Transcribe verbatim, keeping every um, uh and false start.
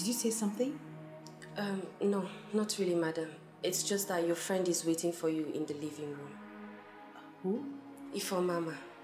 Did you say something? Um, no, not really, madam. It's just that your friend is waiting for you in the living room. Who? Ifo Mama.